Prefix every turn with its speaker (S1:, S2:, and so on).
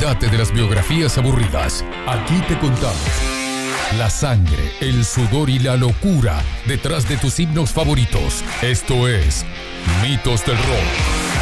S1: Olvídate de las biografías aburridas. Aquí te contamos la sangre, el sudor y la locura detrás de tus himnos favoritos. Esto es Mitos del Rock.